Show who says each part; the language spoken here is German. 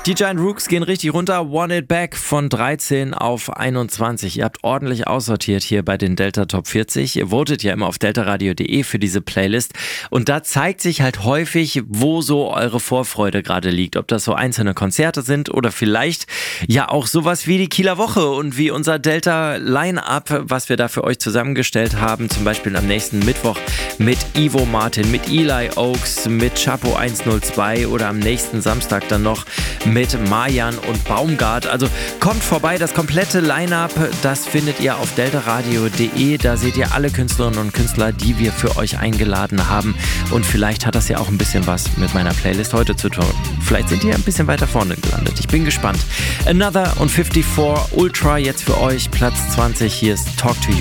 Speaker 1: Die Giant Rooks gehen richtig runter. Want It Back von 13 auf 21. Ihr habt ordentlich aussortiert hier bei den Delta Top 40. Ihr votet ja immer auf deltaradio.de für diese Playlist. Und da zeigt sich halt häufig, wo so eure Vorfreude gerade liegt. Ob das so einzelne Konzerte sind oder vielleicht ja auch sowas wie die Kieler Woche und wie unser Delta Line-Up, was wir da für euch zusammengestellt haben. Zum Beispiel am nächsten Mittwoch mit Ivo Martin, mit Eli Oaks, mit Chapo 102 oder am nächsten Samstag dann noch mit Marjan und Baumgart. Also kommt vorbei, das komplette Line-Up, das findet ihr auf deltaradio.de. Da seht ihr alle Künstlerinnen und Künstler, die wir für euch eingeladen haben. Und vielleicht hat das ja auch ein bisschen was mit meiner Playlist heute zu tun. Vielleicht sind ihr ein bisschen weiter vorne gelandet. Ich bin gespannt. Another und 54 Ultra jetzt für euch, Platz 20. Hier ist Talk to You.